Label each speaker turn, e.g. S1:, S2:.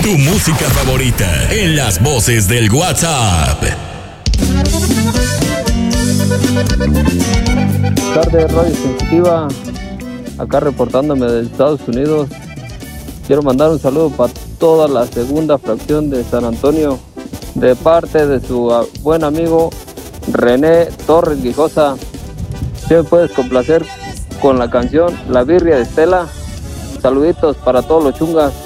S1: Tu música favorita en las voces del WhatsApp.
S2: Buenas tardes, Radio Sensitiva. Acá reportándome de Estados Unidos. Quiero mandar un saludo para toda la segunda fracción de San Antonio, de parte de su buen amigo René Torres Guijosa. Si me puedes complacer con la canción La Birria de Estela. Saluditos para todos los chungas.